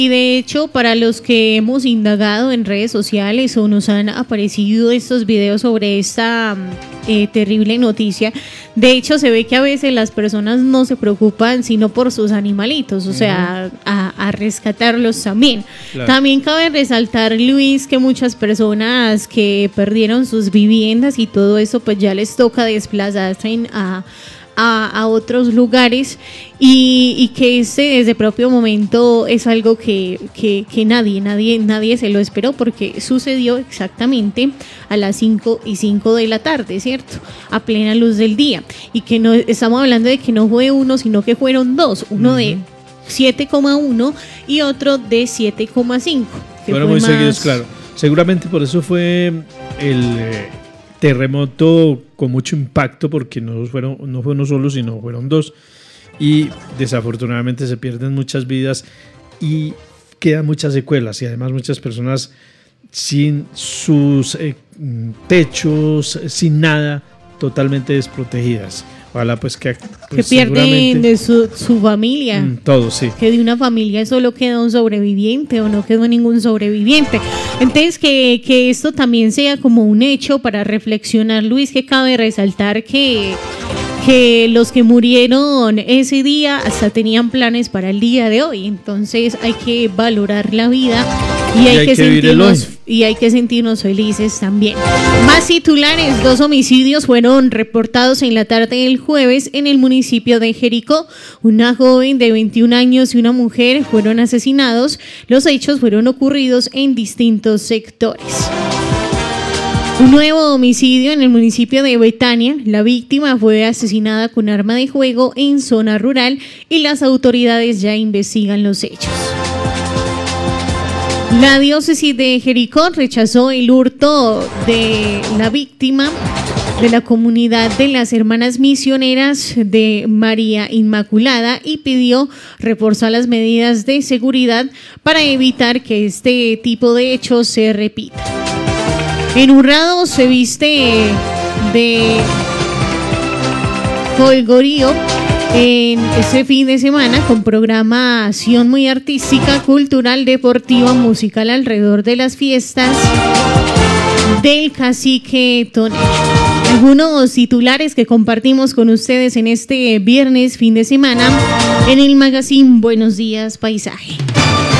Y de hecho, para los que hemos indagado en redes sociales o nos han aparecido estos videos sobre esta terrible noticia, de hecho se ve que a veces las personas no se preocupan sino por sus animalitos, o sea, a rescatarlos también. Claro. También cabe resaltar, Luis, que muchas personas que perdieron sus viviendas y todo eso, pues ya les toca desplazarse a otros lugares y que desde propio momento es algo que nadie se lo esperó, porque sucedió exactamente a las 5:05 de la tarde, ¿cierto? A plena luz del día, y que no estamos hablando de que no fue uno, sino que fueron dos, uno de 7,1 y otro de 7,5. Fueron muy seguidos, claro. Seguramente por eso fue el terremoto con mucho impacto, porque no fue uno solo, sino fueron dos, y desafortunadamente se pierden muchas vidas y quedan muchas secuelas, y además muchas personas sin sus techos, sin nada, totalmente desprotegidas. Ojalá pues que pierden de su familia. Todo, sí. Que de una familia solo queda un sobreviviente o no quedó ningún sobreviviente. Entonces que esto también sea como un hecho para reflexionar, Luis, que cabe resaltar que los que murieron ese día hasta tenían planes para el día de hoy. Entonces hay que valorar la vida y hay que sentirnos felices también. Más titulares: 2 homicidios fueron reportados en la tarde del jueves en el municipio de Jericó. Una joven de 21 años y una mujer fueron asesinados. Los hechos fueron ocurridos en distintos sectores. Un nuevo homicidio en el municipio de Betania. La víctima fue asesinada con arma de fuego en zona rural y las autoridades ya investigan los hechos. La diócesis de Jericó rechazó el hurto de la víctima de la comunidad de las Hermanas Misioneras de María Inmaculada y pidió reforzar las medidas de seguridad para evitar que este tipo de hechos se repitan. En Urrado se viste de folgorío en este fin de semana con programación muy artística, cultural, deportiva, musical alrededor de las fiestas del Cacique Tonel. Algunos titulares que compartimos con ustedes en este viernes fin de semana en el magazine Buenos Días Paisaje.